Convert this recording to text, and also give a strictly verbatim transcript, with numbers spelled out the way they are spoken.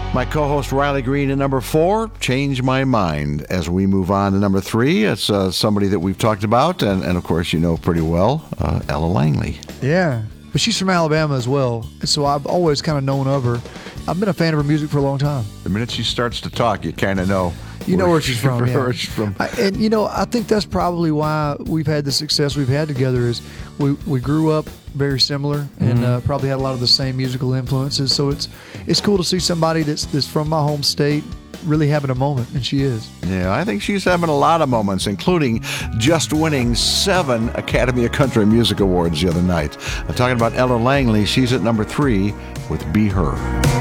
My co-host Riley Green at number four, Change My Mind. As we move on to number three, it's uh, somebody that we've talked about, and, and of course you know pretty well, uh, Ella Langley. Yeah, but she's from Alabama as well, so I've always kind of known of her. I've been a fan of her music for a long time. The minute she starts to talk, you kind of know. You know where she's from, yeah. Where she's from. I, and, you know, I think that's probably why we've had the success we've had together is we, we grew up very similar and mm-hmm. uh, probably had a lot of the same musical influences. So it's it's cool to see somebody that's, that's from my home state really having a moment, and she is. Yeah, I think she's having a lot of moments, including just winning seven Academy of Country Music Awards the other night. I'm talking about Ella Langley. She's at number three with Be Her.